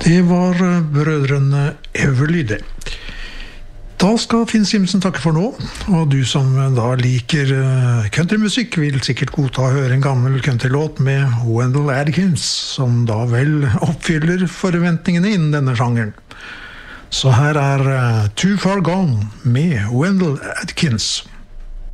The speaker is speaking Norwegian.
Det var brødrene Everly det. Da skal Finn Simsen takke for nå, og du som da liker countrymusikk vil sikkert godta å høre en gammel countrylåt med Wendell Adkins, som da vel oppfyller forventningene innen denne sjangeren. Så her er Too Far Gone med Wendell Adkins.